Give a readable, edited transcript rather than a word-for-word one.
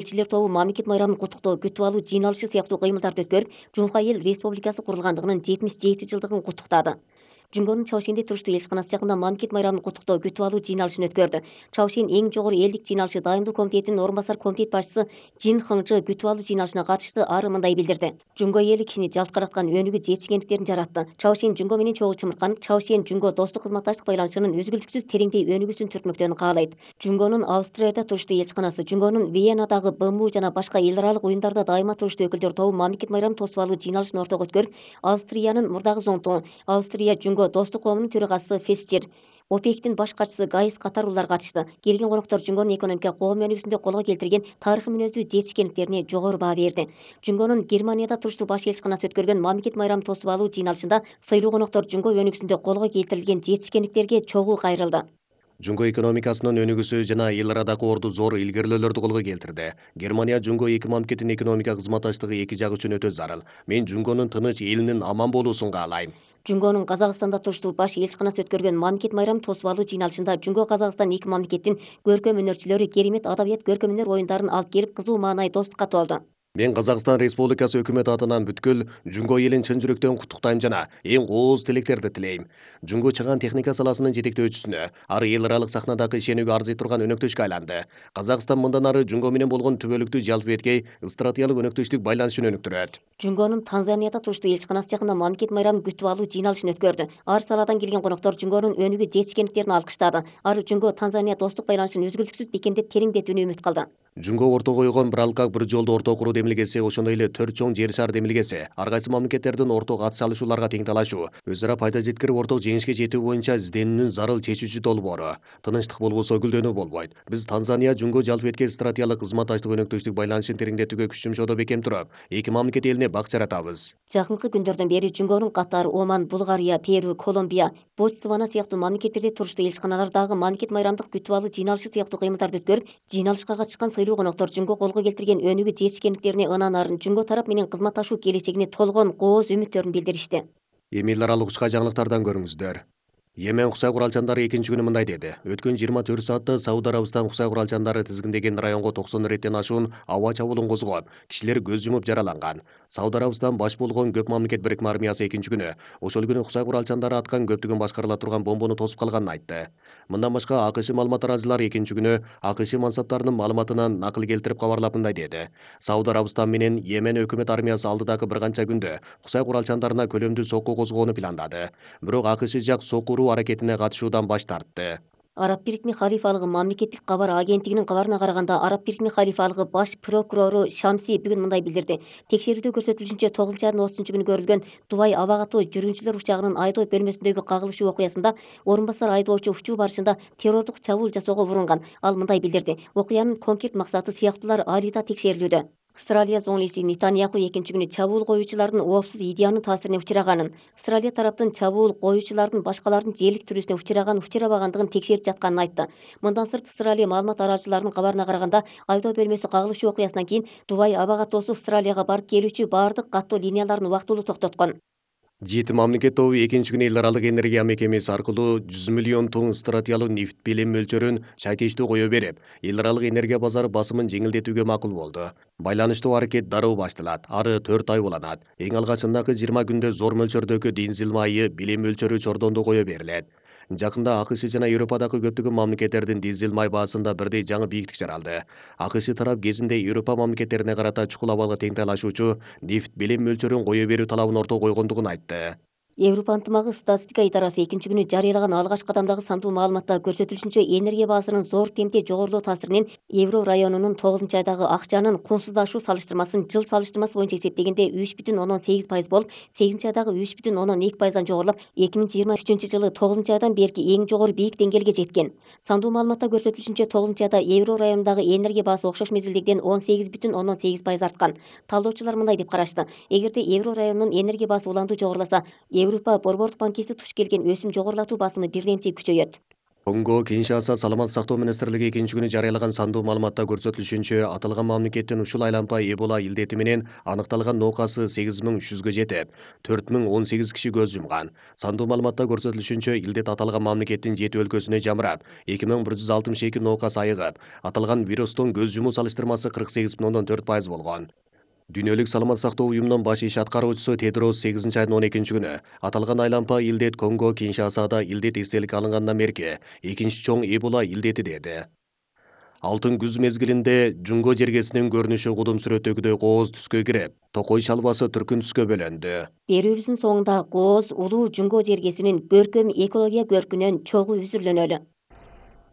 элчилер тобу мамлекет майрамын куттуктоо, күтүп алуу жыйналышы сыяктуу кыймылдарды өткөрүп, Жуңкай эл республикасы курулгандыгынын 77 жылдыгын куттуктады. Жуңгонун Чаушенде туруштуу элчканасы жакында мамлекет майрамын куттуктоо, күтүп алуу жыйналышын өткөрдү. Чаушен эң жогору элдик жыйналышы дайымдуу комитетинин орун басар комитет башчысы Жин Хыңжы күтүп алуу жыйналышына катышты. Ары мындай билдирди: Жуңго эли кишини жалт караткан өнүгүү жетишкендиктерин жаратты. Чаушен Жуңго менен чогуу чымырканып, Чаушен Жуңго достук кызматташтык байланышынын үзгүлтүксүз тереңдей өнүгүүсүн түртмөктөрүн каалайт. Жуңгонун Австрияда туруштуу элчканасы, Жуңгонун Венадагы БМУ жана башка эл аралык уюмдарда дайыма туруштуу өкүлдөр тобу мамлекет майрамын тосуп алуу жыйналышын ортого өткөрүп, Австриянын мурдагы зондугу, Австрия Жуңго достук коомунун төрагасы Фесчер, ОПЕКтин баш катчысы Гайс катарлуулар катышты. Келген коноктор Жуңгонун экономика коом өнүгүүсүндө колго келтирген тарыхый мүнөздүү жетишкендиктерине жогору баа берди. Жуңгонун Германияда туруштуу баш элчканасы өткөргөн мамлекет майрамын тосуп алуу жыйналышында сыйлуу коноктор Жуңго өнүгүүсүндө колго келтирилген жетишкендиктерге чогуу кайрылды. Жуңго экономикасынын өнүгүүсү жана эл арадагы орду зор илгерилөөлөрдү колго келтирди. Германия Жуңго эки мамлекеттин экономика кызматташтыгы эки жак үчүн өтө зарыл. Мен Жуңгонун тыныч, элинин аман болуусун каалайм. Жуңгонун Казакстанда туруштуу баш элчканасы өткөргөн мамлекет майрамын тосуп алуу жыйналышында Жуңго Казакстан эки мамлекеттин көркөм өнөрчүлөрү керемет адабият көркөм өнөр оюндарын алып келип, кызуу маанай достукка толду. Мен Казакстан Республикасы өкмөт атынан бүткүл Жуңго элин чын жүрөктөн куттуктайм жана эң кооз тилектерди тилейм. Жуңго чыган техника саласынын жетектөөчүсүнө, ары эл аралык сахнадагы ишенүүгө арзый турган өнөктөшкө айланды. Казакстан мындан ары Жуңго менен болгон түбөлүктүү жалпы эткей стратегиялык өнөктөштүк байланышын өнүктүрөт. Жуңгонун Танзанияда туруштуу элчканасы жакында мамлекет майрамын күтүп алуу жыйналышын өткөрдү. Ар саладан келген коноктор Жуңгонун өнүгүү жетишкендиктерин алкыштады. Ары Жуңго Танзания достук байланышын үзгүлтүксүз бекемдеп тереңдетүүнү үмүт кылды. Жуңго орто койгон бир алкак бир жолду орто куруу демилгеси, ошондой эле 4 чоң жер шар демилгеси, ар кайсы мамлекеттердин орток ат салышууларга тең талашуу, өз ара пайда жеткирип орток жеңишке жетүү боюнча изденүүнүн зарыл чечүүчү долбоору. Тынычтык болбосо гүлдөнүү болбойт. Биз Танзания Жуңго жалпы эткей стратегиялык кызматташтык өнөктөштүк байланышын тереңдетүүгө күч жумшоодо бекем туруп, эки мамлекет элине бак жаратабыз. Жакынкы күндөрдөн бери Жуңгонун Катар, Оман, Булгария, Перу, Колумбия, Ботсвана сыяктуу мамлекеттерде туруштуу элчканалар дагы мамлекет майрамдык күтүп алуу жыйналышы сыяктуу кыймылдарды өткөрүп, жыйналышка катышкан сыйлуу коноктор Жуңго колго келтирген өнүгүү жетишкендиктерине ынанарын, Жуңго тарап менен кызматташуу келечегине толгон кооз үмүттөрүн билдиришти. Эми эл аралык учка жаңылыктардан көрүңүздөр. Йемен кусай куралчандары экинчи күнү мындай деди: өткөн 24 саатта Сауд Арабистан кусай куралчандары тизгиндеген районго 90 реттен ашуун аба чабуулун козгоп, кишилер көз жумуп жараланган. Сауд Арабистан баш болгон көп мамлекет бирикме армиясы экинчи күнү ошол күнү кусай куралчандары аткан көптөгөн башкарыла турган бомбону тосуп калганын айтты. Мындан башка АКШ маалымат тараачылары экинчи күнү АКШ мансаптарынын маалыматынан накыл келтирип кабарлап мындай деди: Сауд Арабистан менен Йемен өкмөт армиясы алдыдагы бир канча күндө кусай куралчандарына көлөмдүү сокку козгоону пландады. Бирок АКШ жак сокку уруу аракетине катышуудан баш тартты. Араб Бирикме Халифалыгы мамлекеттик кабар агенттигинин кабарына караганда, Араб Бирикме Халифалыгы баш прокурору Шамси бүгүн мындай билдирди: текшерүүдө көрсөтүлүшүнчө 9 айдын 30 күнү көрүлгөн Дубай аба катуу жүргүнчүлөр учагынын айдоо бөлмөсүндөгү кагылышуу окуясында орун басар айдоочу учуу барышында террордук чабуул жасоого урунган. Ал мындай билдирди: окуянын конкрет максаты сыяктуулар алида текшерилүүдө. Австралия зоңлиси Нетаньяху экинчи күнү чабуул коюучулардын оопсуз идеянын таасирине учураганын, Австралия тараптын чабуул коюучулардын башкалардын жээликтирүүсүнө учурабагандыгын текшерип жатканын айтты. Мындан сырт Австралия маалымат тараачыларынын кабарына караганда, айдоо бөлмөсү кагылышуу окуясынан кийин Дубай аба катоосу Австралияга барып келүүчү баардык каттоо линияларын убактылуу токтоткон. Жети мамлекет тобу экинчи күнү эл аралык энергия мекемеси аркылуу 100 миллион тонн стратегиялык нефть белем мөлчөрүн шайтештүү кое берип, эл аралык энергия базары басымын жеңилдетүүгө макул болду. Байланыштуу аракет дароо башталат, ары 4 ай уланат. Эң алгачындагы 20 күндө зор мөлчөрдөгү дизель майы белем мөлчөрү чордондо кое берилет. Жакында АКШ жана Европадагы көптөгөн мамлекеттердин дизель май баасында бирдей жаңы бийиктик жаралды. АКШ тарап кезинде Европа мамлекеттерине карата чукул абалга тең талашуучу нефть белем мөлчөрүн кое берүү талабын ортого койгондугун айтты. Европа ынтымагы статистика идарасы экинчи күнү жарыялаган алгач кадамдагы сандуу маалыматта көрсөтүлүшүнчө энергия баасынын зор темпде жогорулоо таасиринен евро районунун 9 айдагы акчанын кунсуздашуу салыштырмасын жыл салыштырмасы боюнча эсептегенде 3,8% болуп, 8 айдагы 3,2%дан жогорулап, 2023 жылы 9 айдан берки эң жогору бийик деңгээлге жеткен. Сандуу маалыматта көрсөтүлүшүнчө 9 айда евро районундагы энергия баасы окшош мезгилдегиден 18,8% арткан. Талдоочулар мындай деп карашты: эгерде евро районунун энергия баасы уламдуу жогоруласа, Европа Борбордук банкиси туш келген өсүм жогорулатуу басымы бирден күчөйөт. Конго Киншаса саламаттык сактоо министрлиги экинчи күнү жарыялаган сандуу маалыматта көрсөтүлүшүнчө, аталган мамлекеттин ушул айлампа Эбола илдети менен аныкталган ноокасы 8300 жетип, 4018 киши көз жумган. Сандуу маалыматта көрсөтүлүшүнчө, илдет аталган мамлекеттин 7 өлкөсүнө жамырап, 2162 ноокас айыгып, аталган вирустун көз жумуу салыштырмасы 48,4% болгон. Дүйнөлүк саламаттык сактоо уюмунун баш иш аткаруучусу Тедрос 8 айдын 12 күнү аталган айлампа илдет Конго Киншасада илдет эстеликке алынгандан берки экинчи чоң Эбола илдети деди. Алтын күз мезгилинде Жунго жергесинин көрүнүшү кудум сүрөттөгүдөй кооз түскө кирип, токой шалбасы түркүн түскө бөлөндү. Берүүбүздүн соңунда кооз улуу Жунго жергесинин көркөм экология көркүнөн чогуу үзүрлөнөлү.